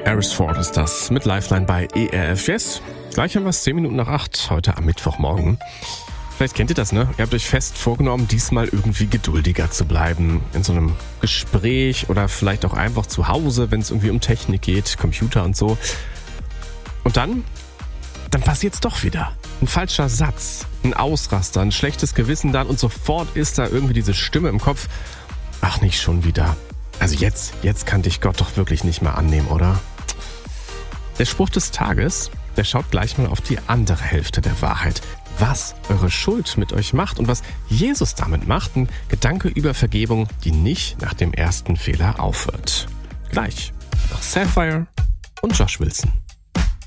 Arisford ist das mit Lifeline bei ERF Yes. Gleich haben wir es 10 Minuten nach 8, heute am Mittwochmorgen. Vielleicht kennt ihr das, ne? Ihr habt euch fest vorgenommen, diesmal irgendwie geduldiger zu bleiben. In so einem Gespräch oder vielleicht auch einfach zu Hause, wenn es irgendwie um Technik geht, Computer und so. Und dann passiert's doch wieder. Ein falscher Satz, ein Ausraster, ein schlechtes Gewissen dann und sofort ist da irgendwie diese Stimme im Kopf. Ach, nicht schon wieder. Also jetzt kann dich Gott doch wirklich nicht mehr annehmen, oder? Der Spruch des Tages, der schaut gleich mal auf die andere Hälfte der Wahrheit. Was eure Schuld mit euch macht und was Jesus damit macht. Ein Gedanke über Vergebung, die nicht nach dem ersten Fehler aufhört. Gleich nach Sapphire und Josh Wilson.